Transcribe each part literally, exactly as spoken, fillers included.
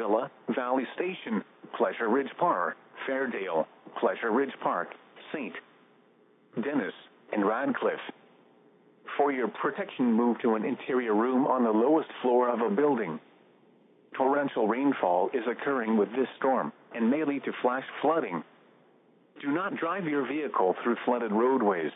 Manila, Valley Station, Pleasure Ridge Park, Fairdale, Pleasure Ridge Park, Saint Denis, and Radcliffe. For your protection, move to an interior room on the lowest floor of a building. Torrential rainfall is occurring with this storm and may lead to flash flooding. Do not drive your vehicle through flooded roadways.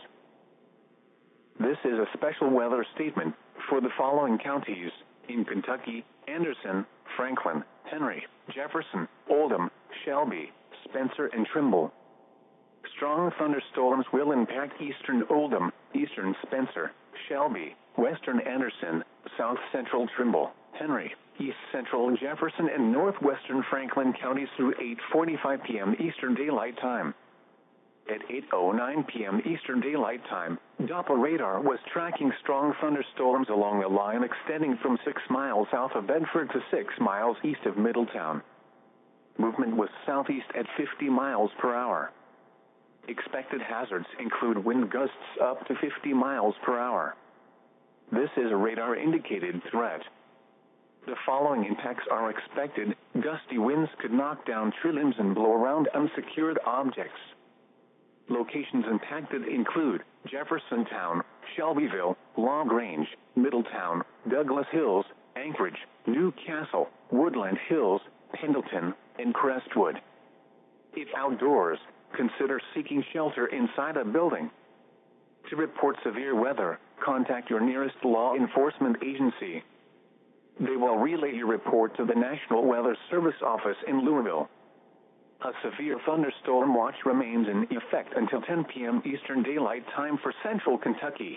This is a special weather statement for the following counties in Kentucky: Anderson, Franklin, Henry, Jefferson, Oldham, Shelby, Spencer, and Trimble. Strong thunderstorms will impact eastern Oldham, eastern Spencer, Shelby, western Anderson, south central Trimble, Henry, east central Jefferson, and northwestern Franklin counties through eight forty-five p m Eastern Daylight Time. At eight oh nine p m Eastern Daylight Time, Doppler radar was tracking strong thunderstorms along the line extending from six miles south of Bedford to six miles east of Middletown. Movement was southeast at fifty miles per hour. Expected hazards include wind gusts up to fifty miles per hour. This is a radar-indicated threat. The following impacts are expected. Gusty winds could knock down tree limbs and blow around unsecured objects. Locations impacted include Jeffersontown, Shelbyville, LaGrange, Middletown, Douglas Hills, Anchorage, New Castle, Woodland Hills, Pendleton, and Crestwood. If outdoors, consider seeking shelter inside a building. To report severe weather, contact your nearest law enforcement agency. They will relay your report to the National Weather Service office in Louisville. A severe thunderstorm watch remains in effect until ten p m Eastern Daylight Time for central Kentucky.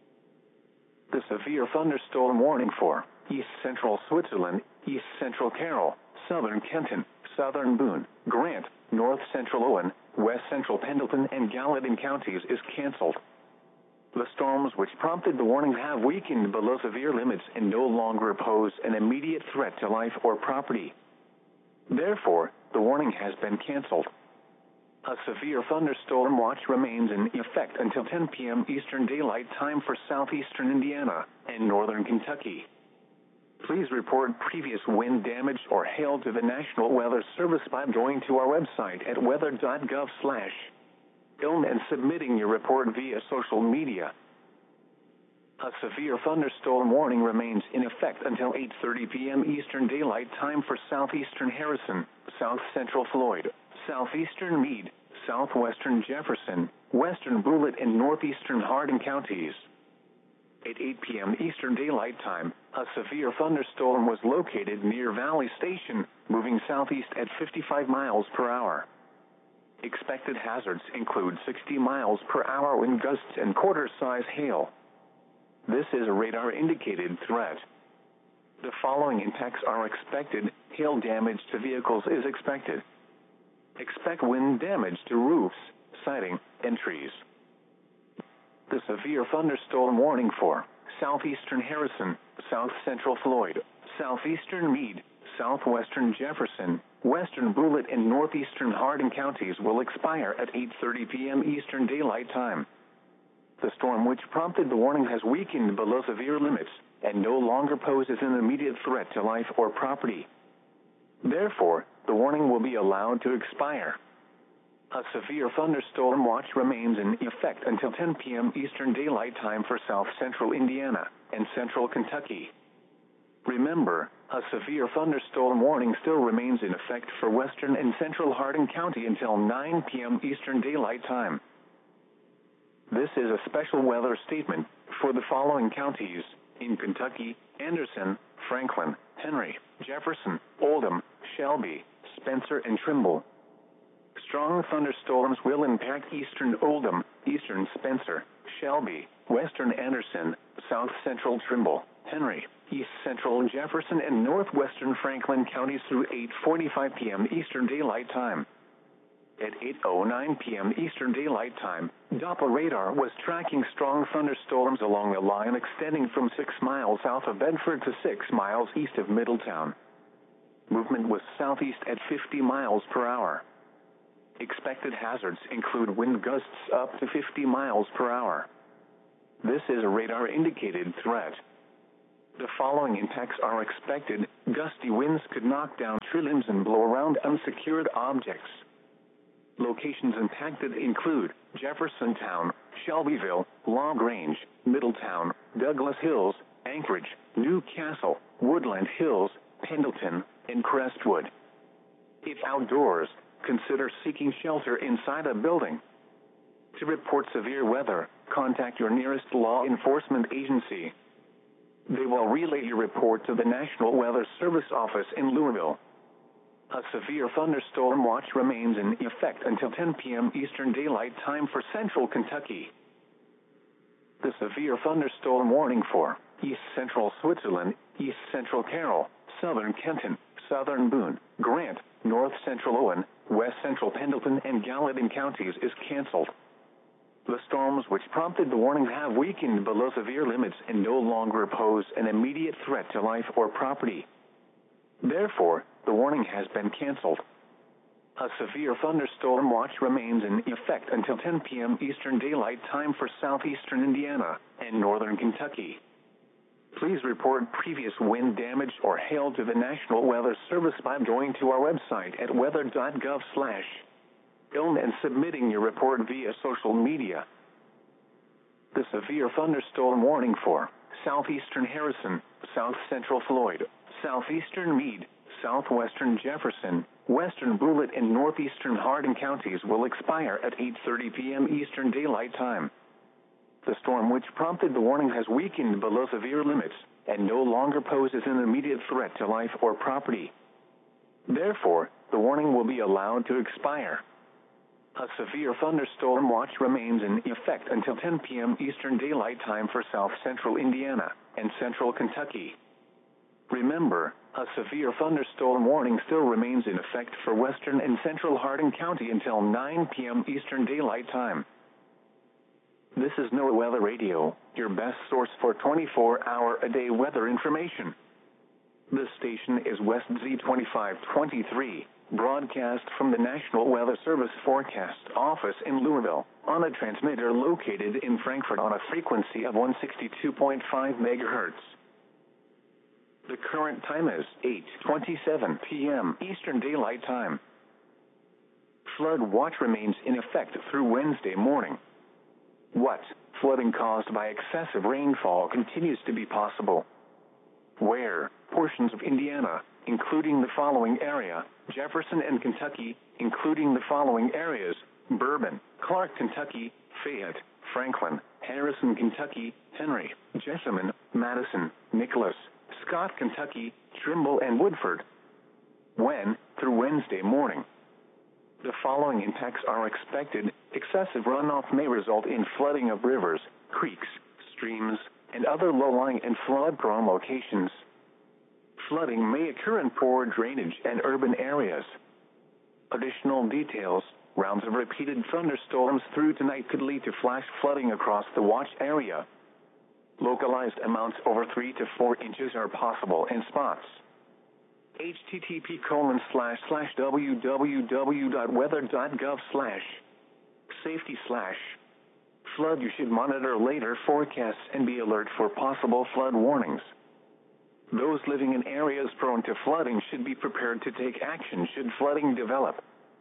The severe thunderstorm warning for east central Switzerland, east central Carroll, southern Kenton, southern Boone, Grant, north central Owen, west central Pendleton, and Gallatin counties is canceled. The storms which prompted the warning have weakened below severe limits and no longer pose an immediate threat to life or property. Therefore, the warning has been canceled. A severe thunderstorm watch remains in effect until ten p m Eastern Daylight Time for southeastern Indiana and northern Kentucky. Please report previous wind damage or hail to the National Weather Service by going to our website at weather dot gov slash film and submitting your report via social media. A severe thunderstorm warning remains in effect until eight thirty p m Eastern Daylight Time for southeastern Harrison, south central Floyd, southeastern Meade, southwestern Jefferson, western Bullitt, and northeastern Hardin counties. At eight p m Eastern Daylight Time, a severe thunderstorm was located near Valley Station, moving southeast at fifty-five miles per hour. Expected hazards include sixty miles per hour wind gusts and quarter-size hail. This is a radar-indicated threat. The following impacts are expected. Hail damage to vehicles is expected. Expect wind damage to roofs, siding, and trees. The severe thunderstorm warning for southeastern Harrison, south central Floyd, southeastern Meade, southwestern Jefferson, western Bullitt, and northeastern Hardin counties will expire at eight thirty p m Eastern Daylight Time. The storm which prompted the warning has weakened below severe limits and no longer poses an immediate threat to life or property. Therefore, the warning will be allowed to expire. A severe thunderstorm watch remains in effect until ten p m Eastern Daylight Time for south central Indiana and central Kentucky. Remember, a severe thunderstorm warning still remains in effect for western and central Hardin County until nine p m Eastern Daylight Time. This is a special weather statement for the following counties in Kentucky: Anderson, Franklin, Henry, Jefferson, Oldham, Shelby, Spencer, and Trimble. Strong thunderstorms will impact eastern Oldham, eastern Spencer, Shelby, western Anderson, south central Trimble, Henry, east central Jefferson, and northwestern Franklin counties through eight forty-five p m Eastern Daylight Time. At eight oh nine p m Eastern Daylight Time, Doppler radar was tracking strong thunderstorms along the line extending from six miles south of Bedford to six miles east of Middletown. Movement was southeast at fifty miles per hour. Expected hazards include wind gusts up to fifty miles per hour. This is a radar-indicated threat. The following impacts are expected. Gusty winds could knock down tree limbs and blow around unsecured objects. Locations impacted include Jeffersontown, Shelbyville, LaGrange, Middletown, Douglas Hills, Anchorage, Newcastle, Woodland Hills, Pendleton, and Crestwood. If outdoors, consider seeking shelter inside a building. To report severe weather, contact your nearest law enforcement agency. They will relay your report to the National Weather Service office in Louisville. A severe thunderstorm watch remains in effect until ten p m Eastern Daylight Time for central Kentucky. The severe thunderstorm warning for East Central Switzerland, East Central Carroll, Southern Kenton, Southern Boone, Grant, North Central Owen, West Central Pendleton, and Gallatin counties is canceled. The storms which prompted the warning have weakened below severe limits and no longer pose an immediate threat to life or property. Therefore, the warning has been canceled. A severe thunderstorm watch remains in effect until ten p m Eastern Daylight Time for southeastern Indiana and northern Kentucky. Please report previous wind damage or hail to the National Weather Service by going to our website at weather dot gov slash film and submitting your report via social media. The severe thunderstorm warning for southeastern Harrison, south central Floyd, southeastern Meade, southwestern Jefferson, western Bullitt, and northeastern Hardin counties will expire at eight thirty p m Eastern Daylight Time. The storm which prompted the warning has weakened below severe limits and no longer poses an immediate threat to life or property. Therefore, the warning will be allowed to expire. A severe thunderstorm watch remains in effect until ten p m Eastern Daylight Time for south central Indiana and central Kentucky. Remember, a severe thunderstorm warning still remains in effect for western and central Hardin County until nine p m Eastern Daylight Time. This is NOAA Weather Radio, your best source for twenty-four hour a day weather information. This station is West Z twenty-five twenty-three, broadcast from the National Weather Service Forecast Office in Louisville, on a transmitter located in Frankfort on a frequency of one sixty-two point five megahertz. The current time is eight twenty-seven p m Eastern Daylight Time. Flood watch remains in effect through Wednesday morning. What? Flooding caused by excessive rainfall continues to be possible. Where? Portions of Indiana, including the following area, Jefferson and Kentucky, including the following areas, Bourbon, Clark, Kentucky, Fayette, Franklin, Harrison, Kentucky, Henry, Jessamine, Madison, Nicholas, Scott, Kentucky, Trimble, and Woodford. When? Through Wednesday morning. The following impacts are expected. Excessive runoff may result in flooding of rivers, creeks, streams, and other low-lying and flood-prone locations. Flooding may occur in poor drainage and urban areas. Additional details: rounds of repeated thunderstorms through tonight could lead to flash flooding across the watch area. Localized amounts over three to four inches are possible in spots. H T T P colon slash slash www dot weather dot gov slash safety slash flood. You should monitor later forecasts and be alert for possible flood warnings. Those living in areas prone to flooding should be prepared to take action should flooding develop.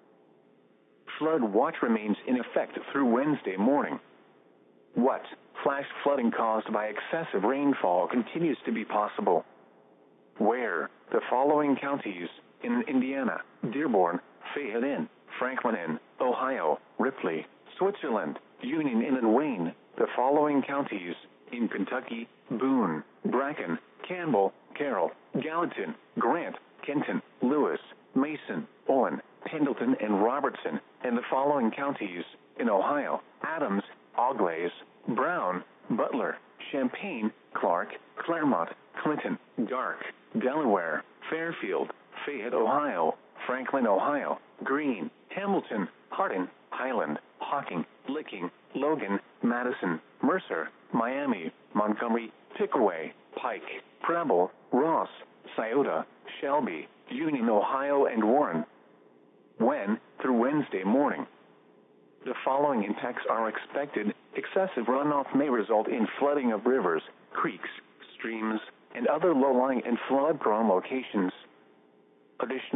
Flood watch remains in effect through Wednesday morning. What? Flash flooding caused by excessive rainfall continues to be possible. Where? The following counties in Indiana: Dearborn, Fayette, Franklin, Ohio, Ripley, Switzerland, Union, and Wayne. The following counties in Kentucky: Boone, Bracken, Campbell, Carroll, Gallatin, Grant, Kenton, Lewis, Mason, Owen, Pendleton, and Robertson. And the following counties in Ohio: Adams, Auglaize, Brown, Butler, Champaign, Clark, Claremont, Clinton, Dark, Delaware, Fairfield, Fayette, Ohio, Franklin, Ohio, Greene, Hamilton, Hardin, Highland, Hocking, Licking, Logan, Madison, Mercer, Miami, Montgomery, Pickaway, Pike, Preble, Ross, Scioto, Shelby, Union, Ohio, and Warren. When? Through Wednesday morning. The following impacts are expected. Excessive runoff may result in flooding of rivers, creeks, streams, and other low-lying and flood-prone locations. Additional